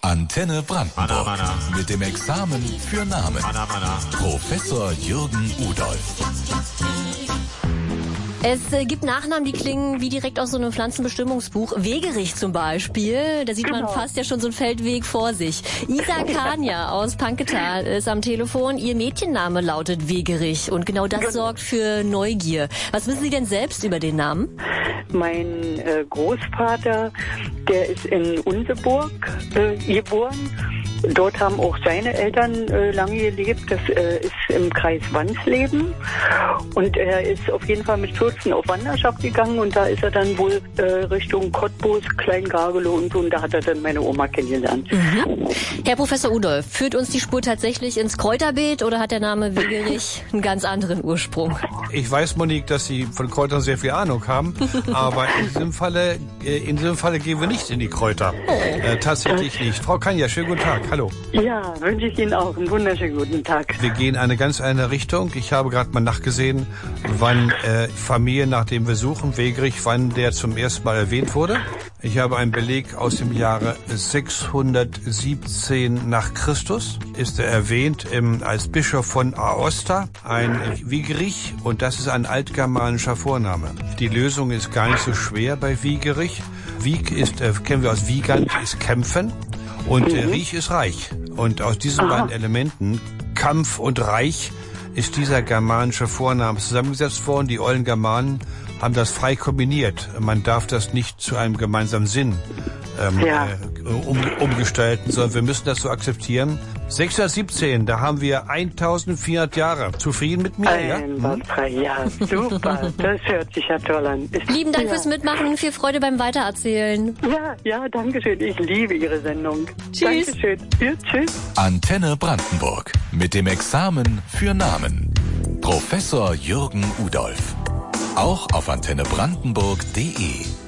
Antenne Brandenburg. Mit dem Examen für Namen. Professor Jürgen Udolph. Es gibt Nachnamen, die klingen wie direkt aus so einem Pflanzenbestimmungsbuch. Wegerich zum Beispiel, da sieht man fast ja schon so einen Feldweg vor sich. Isa Kania aus Panketal ist am Telefon. Ihr Mädchenname lautet Wegerich und genau das sorgt für Neugier. Was wissen Sie denn selbst über den Namen? Mein Großvater, der ist in Unseburg geboren. Dort haben auch seine Eltern lange gelebt. Das ist im Kreis Wansleben. Und er ist auf jeden Fall mit 14 auf Wanderschaft gegangen. Und da ist er dann wohl Richtung Cottbus, Kleingargelow und so. Und da hat er dann meine Oma kennengelernt. Mhm. Herr Professor Udolph, führt uns die Spur tatsächlich ins Kräuterbeet oder hat der Name Wegerich einen ganz anderen Ursprung? Ich weiß, Monique, dass Sie von Kräutern sehr viel Ahnung haben. Aber in diesem Falle gehen wir nicht in die Kräuter. Tatsächlich nicht. Frau Kania, schönen guten Tag. Hallo. Ja, wünsche ich Ihnen auch einen wunderschönen guten Tag. Wir gehen eine ganz andere Richtung. Ich habe gerade mal nachgesehen, wann Familie, nach dem wir suchen, Wegerich, wann der zum ersten Mal erwähnt wurde. Ich habe einen Beleg aus dem Jahre 617 nach Christus. Ist er erwähnt als Bischof von Aosta, ein Wegerich, und das ist ein altgermanischer Vorname. Die Lösung ist gar nicht so schwer bei Wegerich. Wieg ist, kennen wir aus Wiegand, ist kämpfen. Und Riech ist reich. Und aus diesen beiden Elementen, Kampf und Reich, ist dieser germanische Vorname zusammengesetzt worden. Die ollen Germanen haben das frei kombiniert. Man darf das nicht zu einem gemeinsamen Sinn umgestalten, sondern wir müssen das so akzeptieren. 617, da haben wir 1400 Jahre. Zufrieden mit mir? Ja, super. Das hört sich ja toll an. Lieben Dank fürs Mitmachen, viel Freude beim Weitererzählen. Ja, danke schön. Ich liebe Ihre Sendung. Tschüss. Dankeschön. Ja, tschüss. Antenne Brandenburg. Mit dem Examen für Namen. Professor Jürgen Udolph. Auch auf antennebrandenburg.de.